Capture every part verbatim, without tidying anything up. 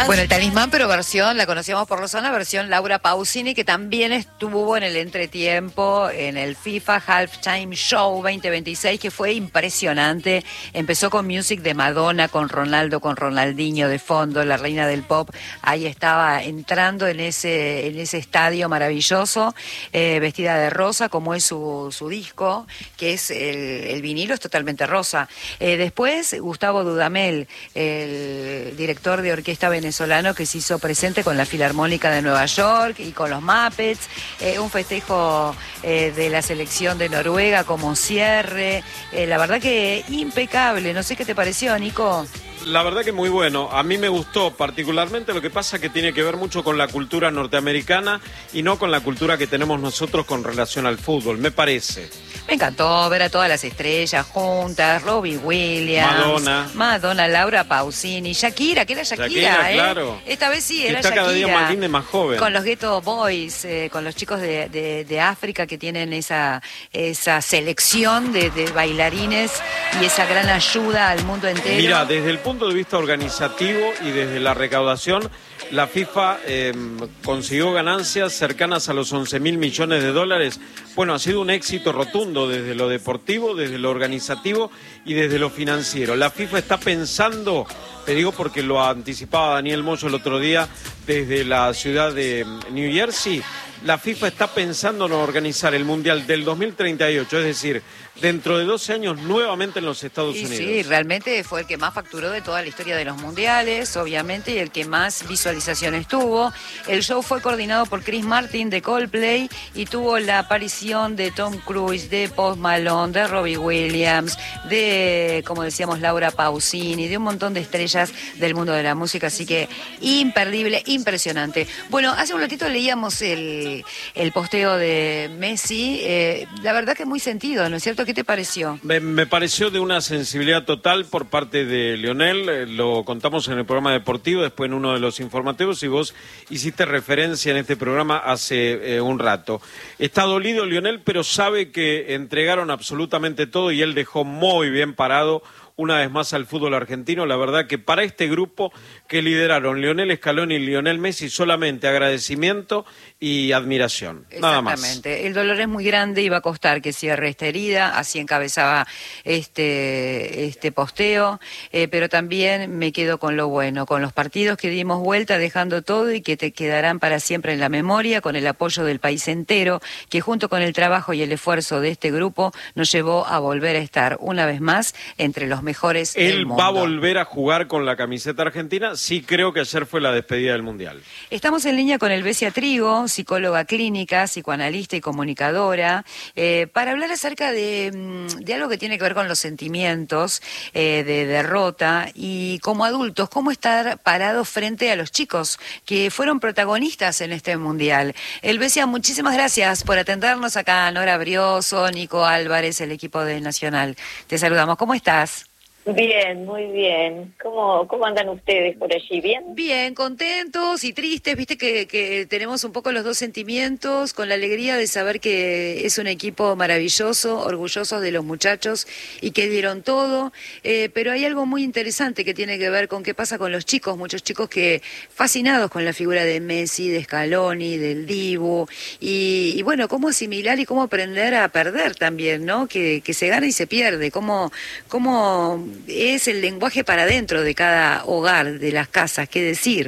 Bueno, el Talismán, pero versión, la conocíamos por Rosana, versión Laura Pausini, que también estuvo en el entretiempo, en el FIFA Halftime Show veinte veintiséis, que fue impresionante. Empezó con music de Madonna, con Ronaldo, con Ronaldinho de fondo, la reina del pop. Ahí estaba entrando en ese, en ese estadio maravilloso, eh, vestida de rosa, como es su, su disco, que es el, el vinilo, es totalmente rosa. Eh, después, Gustavo Dudamel, el director de orquesta venezolano, que se hizo presente con la Filarmónica de Nueva York y con los Muppets, eh, un festejo eh, de la selección de Noruega como cierre, eh, la verdad que impecable. No sé qué te pareció, Nico. La verdad que muy bueno, a mí me gustó particularmente, lo que pasa que tiene que ver mucho con la cultura norteamericana y no con la cultura que tenemos nosotros con relación al fútbol, me parece. Me encantó ver a todas las estrellas juntas, Robbie Williams, Madonna, Madonna, Laura Pausini, Shakira, que era Shakira, Shakira, ¿eh? Claro. Esta vez sí, era está Shakira. Cada día más linda y más joven. Con los Ghetto Boys, eh, con los chicos de, de, de África que tienen esa, esa selección de, de bailarines y esa gran ayuda al mundo entero. Mira, desde el punto de vista organizativo y desde la recaudación, la FIFA eh, consiguió ganancias cercanas a los once mil millones de dólares. Bueno, ha sido un éxito rotundo desde lo deportivo, desde lo organizativo y desde lo financiero. La FIFA está pensando, te digo porque lo anticipaba Daniel Moyo el otro día desde la ciudad de New Jersey, la FIFA está pensando en organizar el Mundial del dos mil treinta y ocho, es decir, dentro de doce años nuevamente en los Estados y Unidos. Sí, realmente fue el que más facturó de toda la historia de los mundiales, obviamente, y el que más visualizaciones tuvo. El show fue coordinado por Chris Martin de Coldplay y tuvo la aparición de Tom Cruise, de Post Malone, de Robbie Williams, de, como decíamos, Laura Pausini, de un montón de estrellas del mundo de la música, así que imperdible, impresionante. Bueno, hace un ratito leíamos el, el posteo de Messi, eh, la verdad que muy sentido, ¿no es cierto? ¿Qué te pareció? Me, me pareció de una sensibilidad total por parte de Lionel, eh, lo contamos en el programa deportivo, después en uno de los informativos, y vos hiciste referencia en este programa hace eh, un rato. Está dolido Lionel, pero sabe que entregaron absolutamente todo y él dejó muy bien parado una vez más al fútbol argentino. La verdad que para este grupo que lideraron Lionel Scaloni y Lionel Messi, solamente agradecimiento y admiración, nada más. Exactamente, el dolor es muy grande y va a costar que cierre esta herida, así encabezaba este, este posteo, eh, pero también me quedo con lo bueno, con los partidos que dimos vuelta dejando todo y que te quedarán para siempre en la memoria, con el apoyo del país entero, que junto con el trabajo y el esfuerzo de este grupo nos llevó a volver a estar una vez más entre los mejores del mundo. Él va a volver a jugar con la camiseta argentina, sí creo que ayer fue la despedida del Mundial. Estamos en línea con Elvesia Trigo, psicóloga clínica, psicoanalista y comunicadora, eh, para hablar acerca de, de algo que tiene que ver con los sentimientos eh, de derrota y como adultos, cómo estar parados frente a los chicos que fueron protagonistas en este Mundial. Elvesia, muchísimas gracias por atendernos acá, Nora Brioso, Nico Álvarez, el equipo de Nacional. Te saludamos, ¿cómo estás? Bien, muy bien. ¿Cómo, cómo andan ustedes por allí? ¿Bien? Bien, contentos y tristes. Viste que, que tenemos un poco los dos sentimientos, con la alegría de saber que es un equipo maravilloso, orgullosos de los muchachos y que dieron todo. Eh, pero hay algo muy interesante que tiene que ver con qué pasa con los chicos, muchos chicos que fascinados con la figura de Messi, de Scaloni, del Dibu. Y, y bueno, cómo asimilar y cómo aprender a perder también, ¿no? Que, que se gana y se pierde. Cómo, cómo es el lenguaje para dentro de cada hogar, de las casas, qué decir.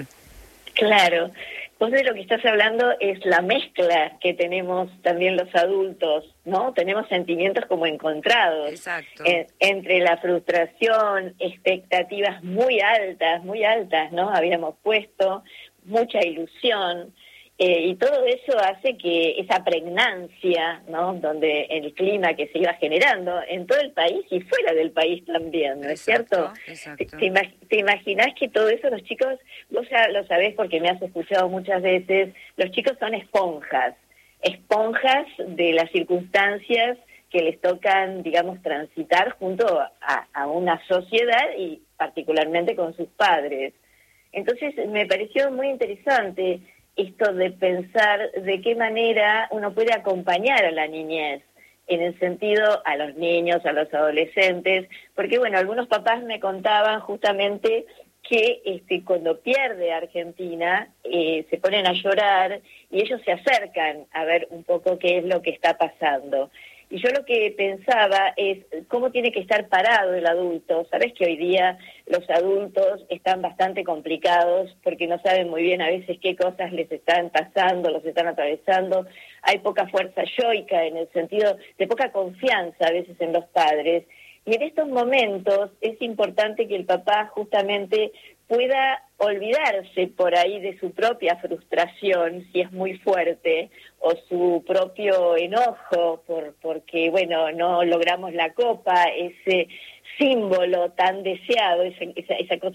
Claro, vos de lo que estás hablando es la mezcla que tenemos también los adultos, ¿no? Tenemos sentimientos como encontrados. Exacto. En, entre la frustración, expectativas muy altas, muy altas, ¿no? Habíamos puesto mucha ilusión. Eh, y todo eso hace que esa pregnancia, ¿no? Donde el clima que se iba generando en todo el país y fuera del país también, ¿no es cierto? Exacto. ¿Te, te, imag te imaginás que todo eso los chicos, vos ya lo sabés porque me has escuchado muchas veces, los chicos son esponjas, esponjas de las circunstancias que les tocan, digamos, transitar junto a, a una sociedad y particularmente con sus padres. Entonces me pareció muy interesante esto de pensar de qué manera uno puede acompañar a la niñez, en el sentido a los niños, a los adolescentes, porque bueno, algunos papás me contaban justamente que este, cuando pierde Argentina eh, se ponen a llorar y ellos se acercan a ver un poco qué es lo que está pasando. Y yo lo que pensaba es cómo tiene que estar parado el adulto. Sabés que hoy día los adultos están bastante complicados porque no saben muy bien a veces qué cosas les están pasando, los están atravesando. Hay poca fuerza yoica en el sentido de poca confianza a veces en los padres. Y en estos momentos es importante que el papá justamente pueda olvidarse por ahí de su propia frustración, si es muy fuerte, o su propio enojo por porque, bueno, no logramos la copa, ese símbolo tan deseado, esa, esa, esa cosa